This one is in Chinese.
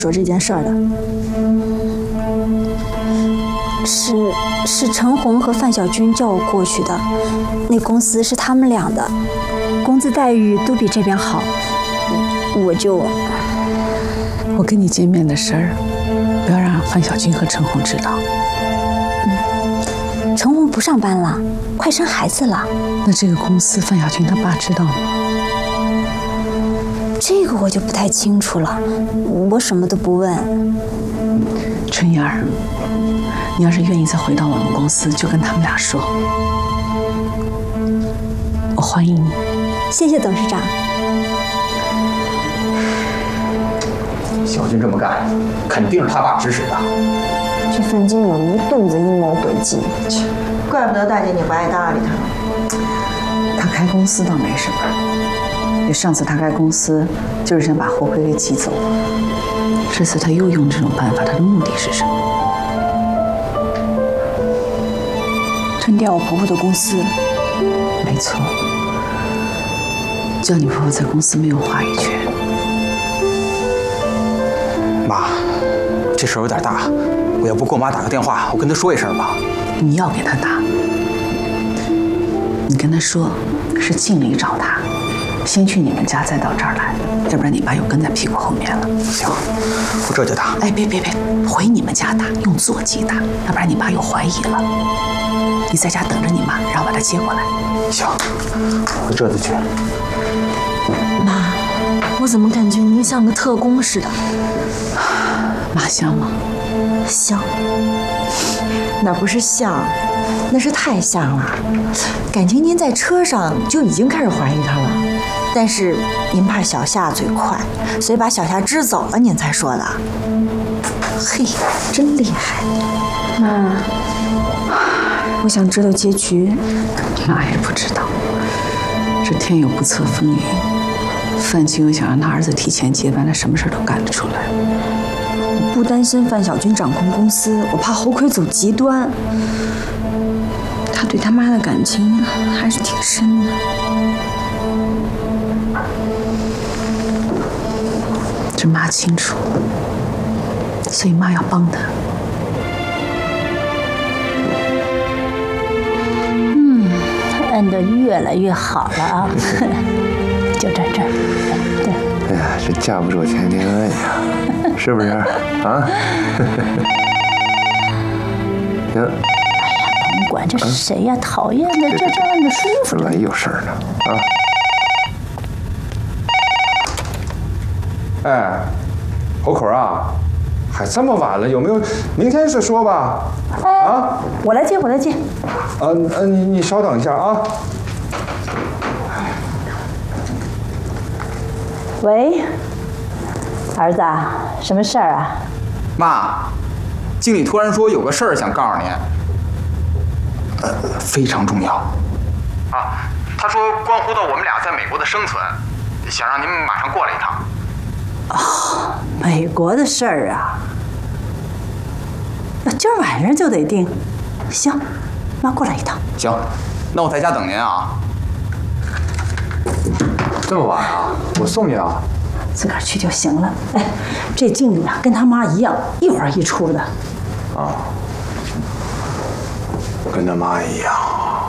说这件事儿的。是陈红和范小军叫我过去的，那公司是他们俩的，工资待遇都比这边好， 我跟你见面的事儿，不要让范小军和陈红知道。 陈红不上班了，快生孩子了。 那这个公司范小军他爸知道吗？ 这个我就不太清楚了，我什么都不问。 春燕儿，你要是愿意再回到我们公司，就跟他们俩说，我欢迎你。 谢谢董事长。 小军这么干，肯定是他爸指使的。 这范金有一肚子阴谋诡计， 怪不得大姐你不爱搭理他。 他开公司倒没什么，上次他开公司就是想把侯奎给挤走，这次他又用这种办法，他的目的是什么？ 吞掉我婆婆的公司。 没错，叫你婆婆在公司没有话语权。 妈，这事儿有点大，我要不给我妈打个电话，我跟她说一声吧。 你要给她打，你跟她说是经理找她，先去你们家，再到这儿来，要不然你爸又跟在屁股后面了。 行，我这就打。 哎，别，回你们家打，用座机打，要不然你爸又怀疑了。你在家等着你妈，让我把她接过来。 行，我这就去。 妈，我怎么感觉您像个特工似的？ 妈像吗？ 像。 那不是像，那是太像了。感情您在车上就已经开始怀疑他了，但是您怕小夏嘴快，所以把小夏支走了，您才说的。嘿，真厉害！ 妈，我想知道结局。 妈也不知道，这天有不测风云。范清又想让他儿子提前接班，他什么事都干得出来。 我不担心范小军掌控公司，我怕侯奎走极端。他对他妈的感情还是挺深的。 这妈清楚，所以妈要帮他。 摁得越来越好了啊！就在这儿，对。 哎呀，这架不住天天摁呀，是不是啊？行。 甭管这是谁呀，讨厌的，这摁着舒服了。 万一有事儿呢？啊！ 哎，侯口啊，还这么晚了，有没有明天再说吧？啊， 我来接。 你稍等一下啊。 喂，儿子，什么事儿啊？ 妈，经理突然说有个事儿想告诉您，非常重要。啊，他说关乎到我们俩在美国的生存，想让您马上过来一趟。 哦，美国的事儿啊，那今儿晚上就得定。行，妈过来一趟。 行，那我在家等您啊。 这么晚啊？我送你啊。 自个儿去就行了。哎，这经理啊，跟他妈一样，一会儿一出的。 啊，跟他妈一样。